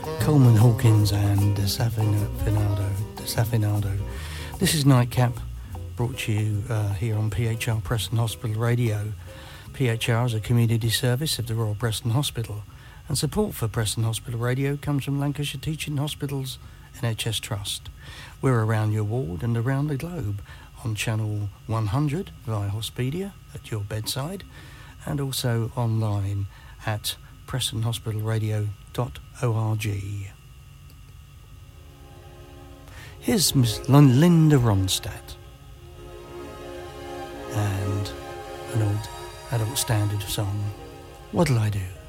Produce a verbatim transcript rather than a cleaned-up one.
Coleman Hawkins and Desafinado. Desafinado. This is Nightcap, brought to you uh, here on P H R Preston Hospital Radio. P H R is a community service of the Royal Preston Hospital, and support for Preston Hospital Radio comes from Lancashire Teaching Hospitals N H S Trust. We're around your ward and around the globe on channel one hundred via Hospedia at your bedside, and also online at preston hospital radio dot org. Here's Miss Linda Ronstadt and an old adult standard song, What'll I Do?